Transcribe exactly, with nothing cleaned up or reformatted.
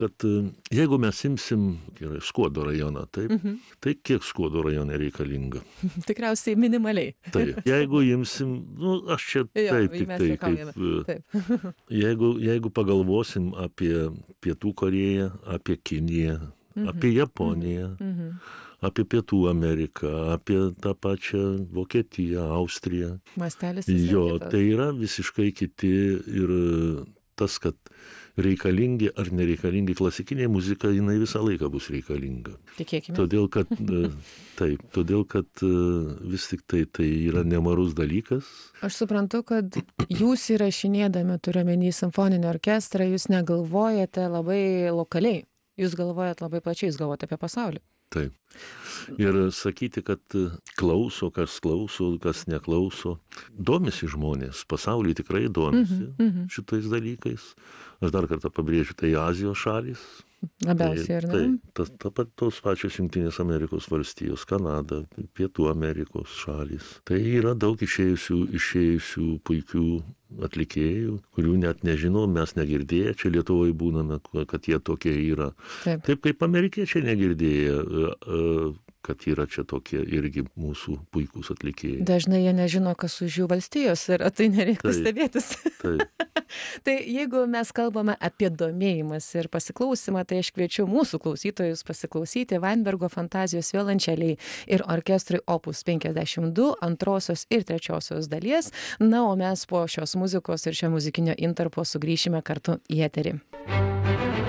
kad jeigu mes imsim gerai Skuodo rajoną, taip, mhm. tai kiek Skuodo rajone reikalinga? Tikriausiai minimaliai. Taip, jeigu imsim, nu, aš čia Jo, taip, tik tai, kaip, taip. jeigu, jeigu pagalvosim apie Pietų Korėją, apie Kiniją, mhm. apie Japoniją, mhm. apie Pietų Ameriką, apie tą pačią Vokietiją, Austriją. Mastelis jo, tai yra visiškai kiti ir tas, kad reikalingi ar nereikalingi klasikiniai muzika, jinai visą laiką bus reikalinga. Tikėkime. Todėl, kad, taip, todėl, kad vis tik tai, tai yra nemarus dalykas. Aš suprantu, kad jūs įrašinėdami, turiuomenį simfoninį orkestrą, jūs negalvojate labai lokaliai. Jūs galvojat labai plačiai, jūs galvojate apie pasaulį. Taip. Ir sakyti, kad klauso, kas klauso, kas neklauso. Domisi žmonės, pasaulyje tikrai domisi mm -hmm. šitais dalykais. Aš dar kartą pabrėžiu, tai Azijos šalys. Labiausiai, ar ne? Tai, ta, ta pat tos pačios Jungtinės Amerikos valstijos, Kanada, Pietų Amerikos šalys. Tai yra daug išėjusių, išėjusių puikių atlikėjų, kurių net nežinau, mes negirdėję, čia Lietuvoje būname, kad jie tokie yra. Taip, Taip kaip amerikiečiai negirdėję, kad yra čia tokie irgi mūsų puikūs atlikėjai. Dažnai jie nežino, kas už jų valstijos yra, tai nereikia Taip, stebėtis. Taip. Tai jeigu mes kalbame apie domėjimąsi ir pasiklausimą, tai aš kviečiu mūsų klausytojus pasiklausyti Vainbergo fantazijos violončeliai ir orkestrui Opus penkiasdešimt du antrosios ir trečiosios dalies. Na, o mes po šios muzikos ir šio muzikinio intarpo sugrįšime kartu į eterį.